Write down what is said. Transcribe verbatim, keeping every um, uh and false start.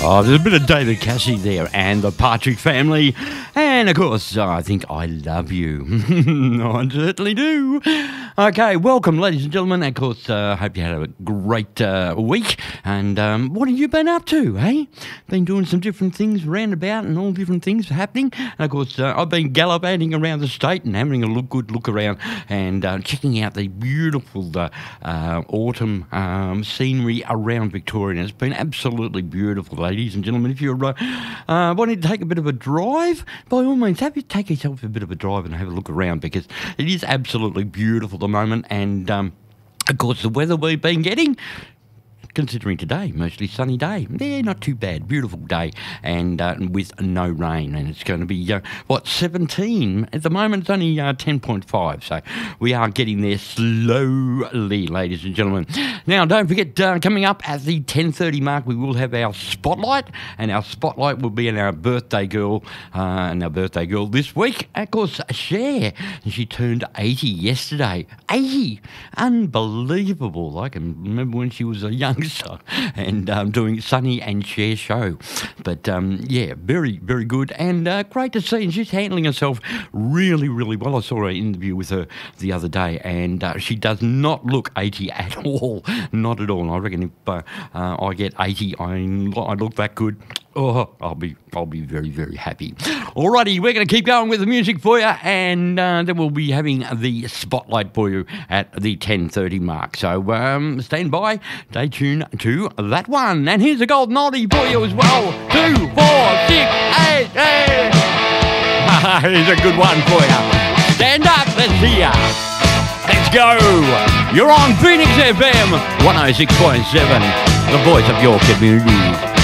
Oh, there's a bit of David Cassie there and the Partridge Family. And, of course, I think I love you. I certainly do. Okay, welcome, ladies and gentlemen. Of course, I uh, hope you had a great uh, week. And um, what have you been up to, eh? Been doing some different things round about and all different things happening. And, of course, uh, I've been gallivanting around the state and having a look, good look around and uh, checking out the beautiful uh, uh, autumn um, scenery around Victoria. And it's been absolutely beautiful, ladies and gentlemen. If you're uh, uh, wanting to take a bit of a drive, by all means, have you take yourself a bit of a drive and have a look around, because it is absolutely beautiful at the moment. And um, of course, the weather we've been getting, considering today, mostly sunny day. Yeah, not too bad. Beautiful day, and uh, with no rain. And it's going to be, uh, what, seventeen? At the moment, it's only uh, ten point five. So we are getting there slowly, ladies and gentlemen. Now, don't forget, uh, coming up at the ten thirty mark, we will have our spotlight. And our spotlight will be in our birthday girl, uh, and our birthday girl this week, of course, Cher. And she turned eighty yesterday. eighty! Unbelievable. I can remember when she was a young and um, doing Sonny and Cher show. But um, yeah, very, very good, and uh, great to see. And she's handling herself really, really well. I saw an interview with her the other day, and uh, she does not look eighty at all. Not at all. I reckon if uh, uh, I get eighty, I, I look that good. Oh, I'll be, I'll be very, very happy. Alrighty, we're going to keep going with the music for you, and uh, then we'll be having the spotlight for you at the ten thirty mark. So um, stand by, stay tuned to that one. And here's a golden oldie for you as well. Two, four, six, eight, eight. Here's a good one for you. Stand up, let's hear ya. Let's go. You're on Phoenix F M one oh six point seven, the voice of your community.